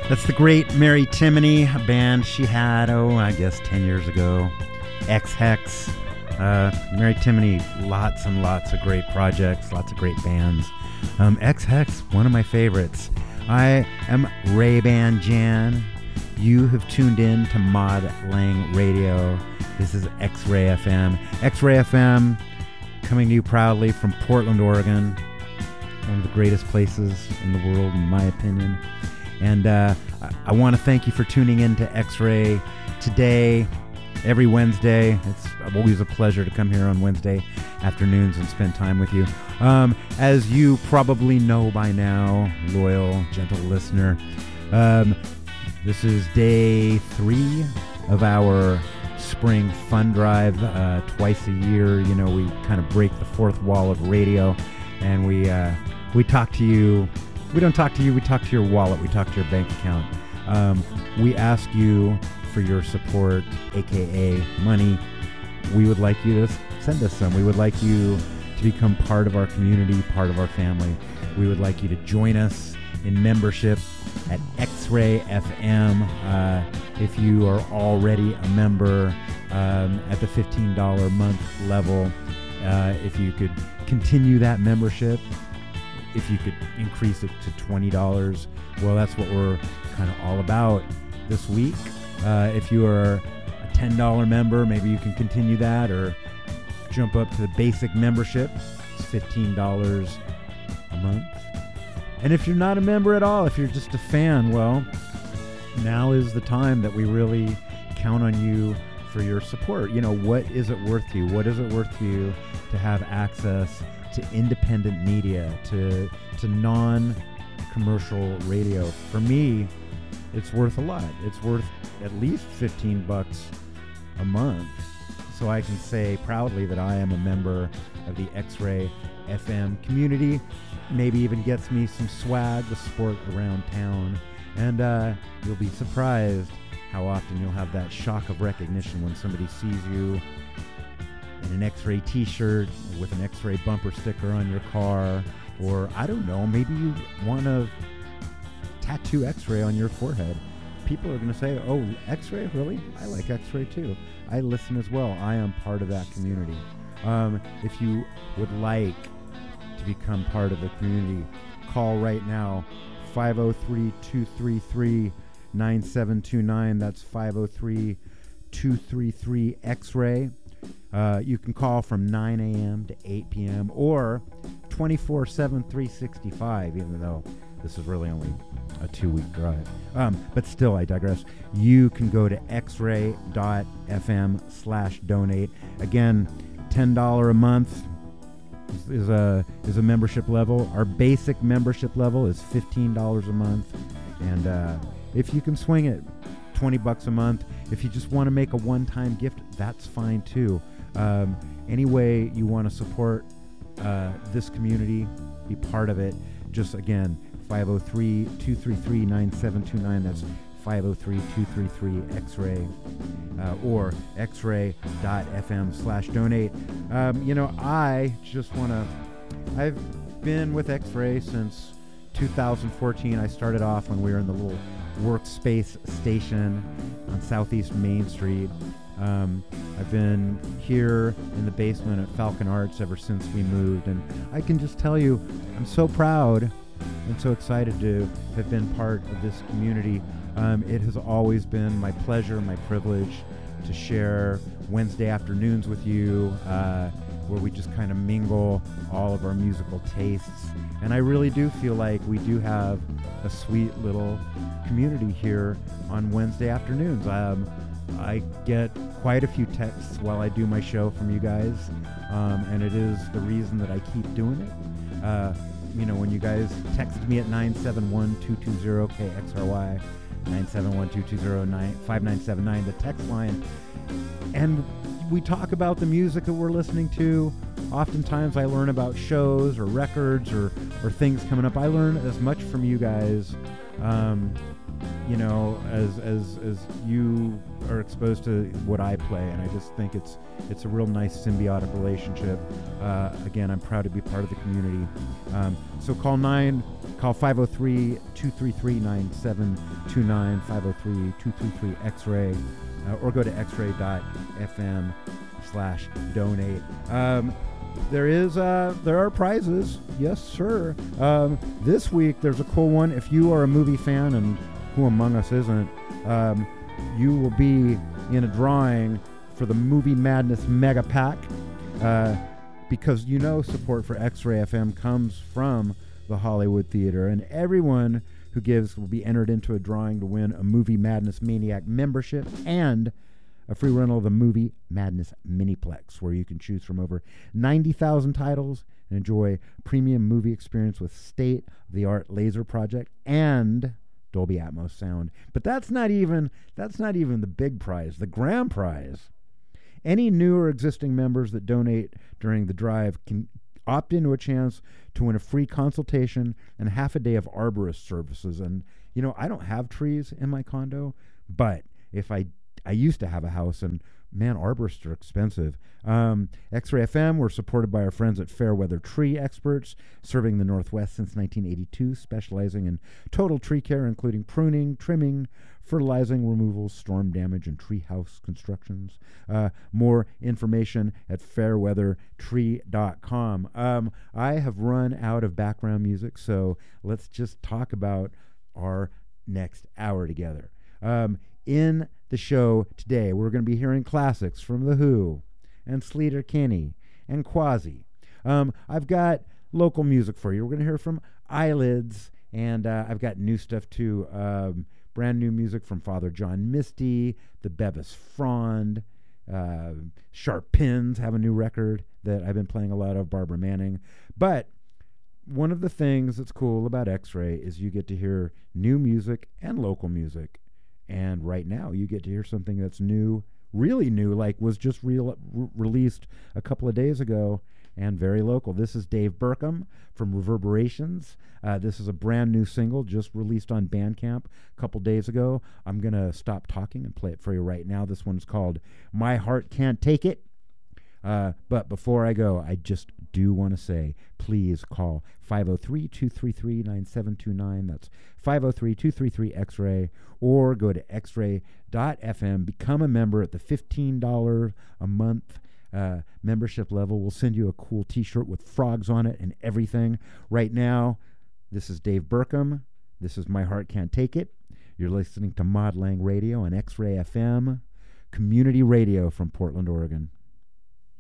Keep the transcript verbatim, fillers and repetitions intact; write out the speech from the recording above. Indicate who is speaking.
Speaker 1: That's the great Mary Timony, a band she had, oh, I guess ten years ago. Ex-Hex. Uh, Mary Timony, lots and lots of great projects, lots of great bands. Um, Ex-Hex, one of my favorites. I am Ray-Ban Jan. You have tuned in to Mod Lang Radio. This is X-Ray F M. X-Ray F M coming to you proudly from Portland, Oregon. One of the greatest places in the world, in my opinion. And uh, I, I want to thank you for tuning in to X-Ray today, every Wednesday. It's always a pleasure to come here on Wednesday afternoons and spend time with you. Um, as you probably know by now, loyal, gentle listener, um, this is day three of our spring fun drive. Uh, twice a year, you know, we kind of break the fourth wall of radio, and we uh, we talk to you. We don't talk to you, we talk to your wallet, we talk to your bank account. Um, we ask you for your support, aka money. We would like you to send us some. We would like you to become part of our community, part of our family. We would like you to join us in membership at X-Ray F M. Uh, if you are already a member um, at the fifteen dollars a month level, uh, if you could continue that membership, if you could increase it to twenty dollars, well, that's what we're kind of all about this week. Uh, if you are a ten dollars member, maybe you can continue that or jump up to the basic membership. It's fifteen dollars a month. And if you're not a member at all, if you're just a fan, well, now is the time that we really count on you for your support. You know, what is it worth to you? What is it worth to you to have access to independent media, to to non-commercial radio? For me, it's worth a lot. It's worth at least fifteen bucks a month, so I can say proudly that I am a member of the X-Ray F M community. Maybe even gets me some swag to sport around town, and uh, you'll be surprised how often you'll have that shock of recognition when somebody sees you in an X-Ray t-shirt with an X-Ray bumper sticker on your car, or I don't know, maybe you want to tattoo X-Ray on your forehead. People are going to say, oh, X-Ray, really? I like X-Ray too. I listen as well. I am part of that community. Um, if you would like to become part of the community, call right now, five oh three, two three three, nine seven two nine. That's five oh three, two three three, X-Ray. Uh, you can call from nine a.m. to eight p.m. or twenty-four seven, three sixty-five, even though this is really only a two-week drive. Um, but still, I digress. You can go to x-ray dot f m slash donate. Again, ten dollars a month is, is a is a membership level. Our basic membership level is fifteen dollars a month. And uh, if you can swing it, twenty bucks a month. If you just want to make a one-time gift, that's fine too. Um, any way you want to support uh, this community, be part of it, just again, five oh three, two three three, nine seven two nine. That's five oh three, two three three, X-Ray, uh, or x-ray dot f m slash donate. Um, you know, I just want to, I've been with X-Ray since two thousand fourteen. I started off when we were in the little workspace station on Southeast Main Street. Um, I've been here in the basement at Falcon Arts ever since we moved, and I can just tell you, I'm so proud and so excited to have been part of this community. Um, it has always been my pleasure, my privilege to share Wednesday afternoons with you, uh, where we just kind of mingle all of our musical tastes. And I really do feel like we do have a sweet little community here on Wednesday afternoons. Um, I get quite a few texts while I do my show from you guys, um, and it is the reason that I keep doing it. Uh, you know, when you guys text me at nine seven one, two two zero, K X R Y, nine seven one, two two zero, five nine seven nine, the text line, and we talk about the music that we're listening to. Oftentimes I learn about shows or records or, or things coming up. I learn as much from you guys um, you know, as as as you are exposed to what I play, and I just think it's it's a real nice symbiotic relationship. Uh, again, I'm proud to be part of the community. Um, so call nine, call five oh three, two three three, nine seven two nine, five oh three, two three three, X-ray, uh, or go to x-ray dot f m slash donate. Um, There is, uh, there are prizes, yes, sir. Um, this week there's a cool one. If you are a movie fan, and who among us isn't, um, you will be in a drawing for the Movie Madness Mega Pack, uh, because you know support for X-Ray F M comes from the Hollywood Theater, and everyone who gives will be entered into a drawing to win a Movie Madness Maniac membership and a free rental of the Movie Madness Miniplex, where you can choose from over ninety thousand titles and enjoy a premium movie experience with state-of-the-art laser project and Dolby Atmos sound. But that's not even that's not even the big prize, the grand prize. Any new or existing members that donate during the drive can opt into a chance to win a free consultation and half a day of arborist services. And, you know, I don't have trees in my condo, but if I I used to have a house, and man, arborists are expensive. Um, X-Ray F M, we're supported by our friends at Fairweather Tree Experts, serving the Northwest since nineteen eighty-two, specializing in total tree care, including pruning, trimming, fertilizing, removals, storm damage, and tree house constructions. Uh, more information at fairweather tree dot com. Um, I have run out of background music, so let's just talk about our next hour together. Um, in the show today, we're going to be hearing classics from The Who and Sleater Kinney and Quasi. Um, I've got local music for you. We're going to hear from Eyelids, and uh, I've got new stuff too. Um, brand new music from Father John Misty, the Bevis Frond, uh, Sharp Pins have a new record that I've been playing a lot of, Barbara Manning. But one of the things that's cool about X-Ray is you get to hear new music and local music. And right now, you get to hear something that's new, really new, like was just re- re- released a couple of days ago, and very local. This is Dave Burkham from Reverberations. Uh, this is a brand new single just released on Bandcamp a couple days ago. I'm going to stop talking and play it for you right now. This one's called My Heart Can't Take It. Uh, but before I go, I just do want to say, please call five oh three, two three three, nine seven two nine. That's five oh three, two three three, X-Ray. Or go to x ray dot f m. Become a member at the fifteen dollars a month uh, membership level. We'll send you a cool T-shirt with frogs on it and everything. Right now, this is Dave Burkham. This is My Heart Can't Take It. You're listening to Mod Lang Radio on X-Ray F M, community radio from Portland, Oregon.